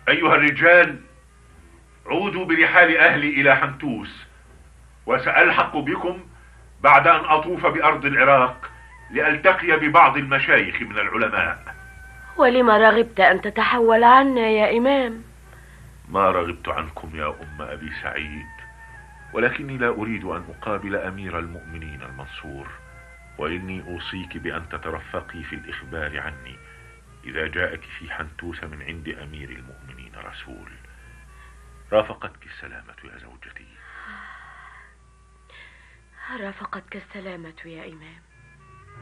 أيها الرجال، عودوا برحال أهلي إلى حنتوس، وسألحق بكم بعد أن أطوف بأرض العراق لألتقي ببعض المشايخ من العلماء. ولما رغبت أن تتحول عنا يا إمام؟ ما رغبت عنكم يا أم أبي سعيد، ولكني لا أريد أن أقابل أمير المؤمنين المنصور، وإني أوصيك بأن تترفقي في الإخبار عني إذا جاءك في حنتوس من عند أمير المؤمنين رسول. رافقتك السلامة يا زوجتي. رافقتك السلامة يا إمام.